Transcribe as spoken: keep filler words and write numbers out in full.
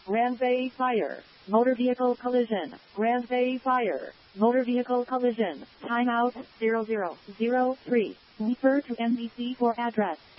Grand Bay Fire. Motor vehicle collision. Grand Bay Fire. Motor vehicle collision. Timeout zero zero zero three. Refer to N B C for address.